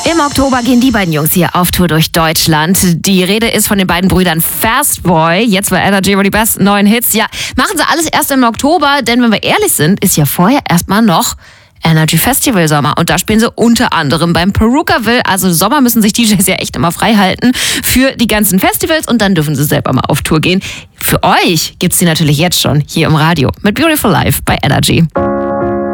Im Oktober gehen die beiden Jungs hier auf Tour durch Deutschland. Die Rede ist von den beiden Brüdern Fastboy. Jetzt bei Energy über die besten neuen Hits. Ja, machen sie alles erst im Oktober, denn wenn wir ehrlich sind, ist ja vorher erstmal noch Energy Festival Sommer. Und da spielen sie unter anderem beim Perukaville. Also Sommer müssen sich DJs ja echt immer frei halten für die ganzen Festivals und dann dürfen sie selber mal auf Tour gehen. Für euch gibt's die natürlich jetzt schon hier im Radio mit Beautiful Life bei Energy.